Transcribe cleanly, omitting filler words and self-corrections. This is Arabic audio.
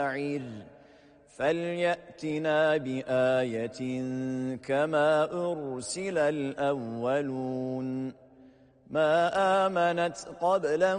فليأتنا بآية كما أرسل الأولون ما آمنت قبلهم